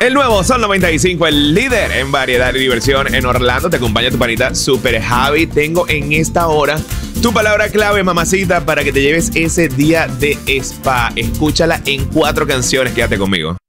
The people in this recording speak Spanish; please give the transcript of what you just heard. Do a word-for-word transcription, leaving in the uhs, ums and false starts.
El nuevo Sol noventa y cinco, el líder en variedad y diversión en Orlando. Te acompaña tu panita Super Javi. Tengo en esta hora tu palabra clave, mamacita, para que te lleves ese día de spa. Escúchala en cuatro canciones. Quédate conmigo.